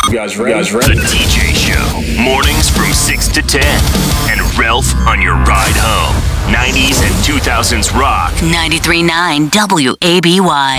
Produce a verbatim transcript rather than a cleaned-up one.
You guys ready? You guys ready? The D J Show. Mornings from six to ten. And Ralph on your ride home. nineties and two thousands rock. ninety-three point nine W A B Y.